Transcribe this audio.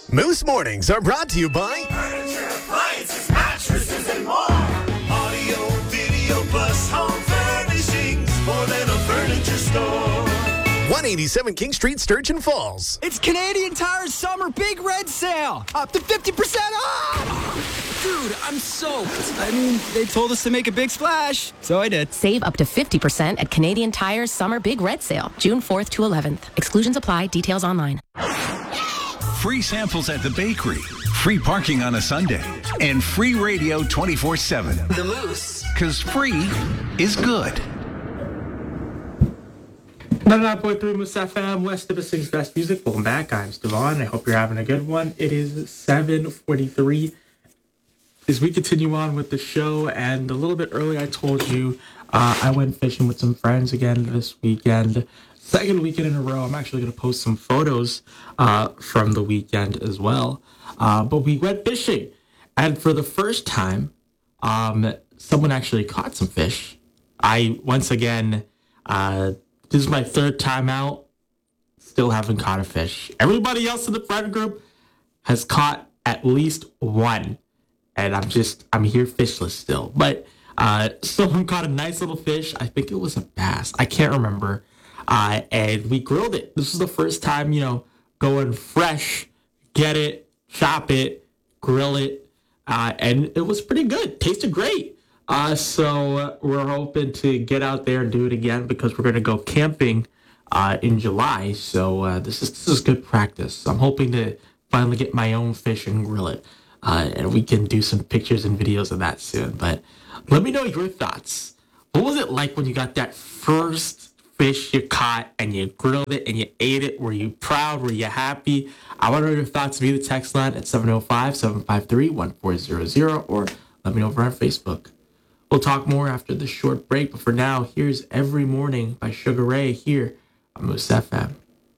Moose Mornings are brought to you by Furniture, appliances, mattresses, and more. Audio, video, plus home furnishings. More than a furniture store. 187 King Street, Sturgeon Falls. It's Canadian Tire's summer big red sale. Up to 50% off. Dude, I'm soaked. I mean, they told us to make a big splash, so I did. Save up to 50% at Canadian Tire's summer big red sale, June 4th to 11th. Exclusions apply. Details online. Free samples at the bakery, free parking on a Sunday, and free radio 24/7. The Moose. Because free is good. 99.3 Moose FM, West of Sings Best Music. Welcome back. I'm Stevon. I hope you're having a good one. It is 7:43 as we continue on with the show. And a little bit earlier, I told you I went fishing with some friends again this weekend. Second weekend in a row. I'm actually going to post some photos from the weekend as well. But we went fishing. And for the first time, someone actually caught some fish. Once again, this is my third time out. Still haven't caught a fish. Everybody else in the friend group has caught at least one. And I'm here fishless still. But someone caught a nice little fish. I think it was a bass. I can't remember. And we grilled it. This was the first time, going fresh, get it, chop it, grill it. And it was pretty good. Tasted great. So we're hoping to get out there and do it again because we're going to go camping in July. So this is good practice. I'm hoping to finally get my own fish and grill it. And we can do some pictures and videos of that soon. But let me know your thoughts. What was it like when you got that first fish you caught and you grilled it and you ate it? Were you proud? Were you happy? I want to know your thoughts via the text line at 705-753-1400 or let me know over on Facebook. We'll talk more after this short break, but for now, here's Every Morning by Sugar Ray here on Moose FM.